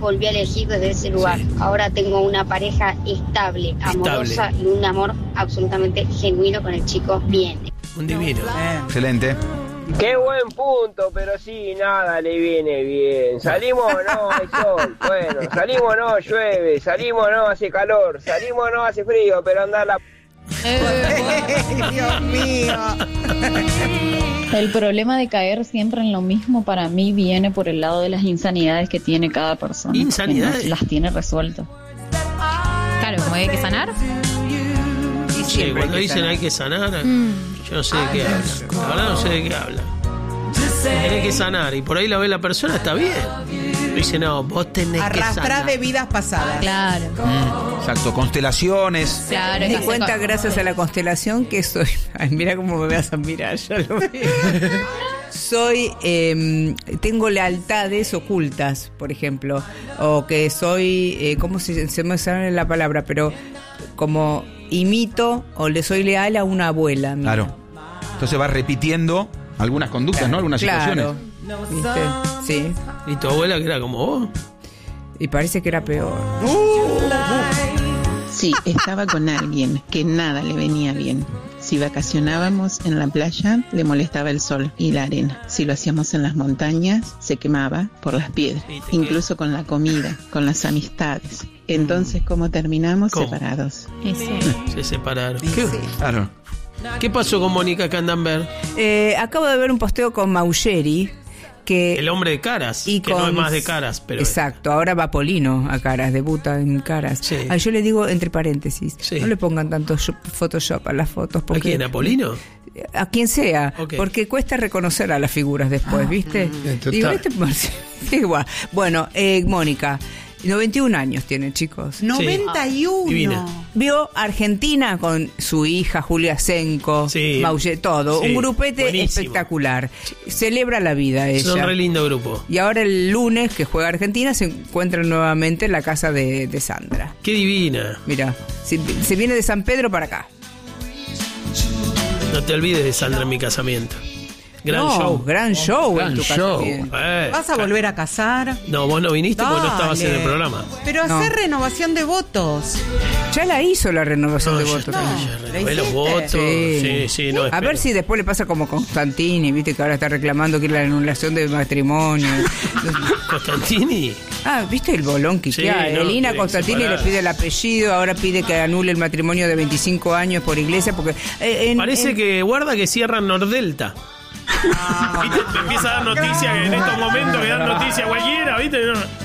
volví a elegir desde ese lugar. Sí. Ahora tengo una pareja estable, amorosa y un amor absolutamente genuino con el chico. Bien. Un divino. Excelente. Qué buen punto, pero sí, nada le viene bien. Salimos o no, hay sol. Bueno, salimos o no, llueve. Salimos o no, hace calor. Salimos o no, hace frío, pero anda la... Dios mío. El problema de caer siempre en lo mismo para mí viene por el lado de las insanidades que tiene cada persona. ¿Insanidades? Que no las tiene resueltas. Claro, como hay que sanar. Sí, cuando dicen hay que sanar, yo no sé de qué hablan. La verdad no sé de qué hablan. Tenés que sanar y por ahí la ve la persona, está bien. Dice, no, vos tenés que sanar. Arrastrás de vidas pasadas. Claro. Exacto, constelaciones. Claro. Me di cuenta gracias a la constelación que soy... Ay, mira cómo me vas a mirar, ya lo veo. Soy... tengo lealtades ocultas, por ejemplo. O que soy... ¿cómo se me sale la palabra? Pero como imito o le soy leal a una abuela. Mira. Claro. Entonces vas repitiendo algunas conductas, ¿no? Algunas situaciones. ¿Viste? Sí. ¿Y tu abuela que era como vos? Y parece que era peor. Sí, estaba con alguien que nada le venía bien. Si vacacionábamos en la playa, le molestaba el sol y la arena. Si lo hacíamos en las montañas, se quemaba por las piedras. Incluso con la comida, con las amistades. Entonces, ¿cómo terminamos? ¿Cómo? Separados. Se separaron. Sí. Claro. ¿Qué pasó con Mónica Candanver? Acabo de ver un posteo con Mauggeri. Que el hombre de Caras, y que no es más de Caras, pero... Exacto, ahora va Polino a Caras, debuta en Caras. Sí. Yo le digo entre paréntesis, sí. No le pongan tanto Photoshop a las fotos. Porque, ¿A quién? ¿A Polino? A quien sea, Okay. Porque cuesta reconocer a las figuras después, ¿viste? Digo, igual. Bueno, Mónica, 91 años tiene, chicos. 91. Divina. Vio Argentina con su hija Julia Senko, Sí. Mauggeri, todo. Sí. Un grupete Buenísimo. Espectacular. Celebra la vida ella. Son re lindo grupo. Y ahora el lunes que juega Argentina se encuentra nuevamente en la casa de Sandra. Qué divina. Mira, se viene de San Pedro para acá. No te olvides de Sandra en mi casamiento. Gran show. Gran show en tu show. casamiento. ¿Vas a volver a casar? No, vos no viniste porque no Dale. estabas en el programa. Pero No. hacer renovación de votos. Ya la hizo la renovación de votos. Ya renové los hiciste? votos. Sí, no A espero. ver si después le pasa como Constantini, viste que ahora está reclamando que la anulación de matrimonio. Constantini. ¿Viste el bolón que Sí, queda? no, Elina que Constantini le separar. pide el apellido, ahora pide que anule el matrimonio de 25 años por iglesia, porque... Parece que guarda que cierran Nordelta. ¿Viste? Te empieza a dar noticias que en estos momentos que dan noticia cualquiera, ¿viste? No.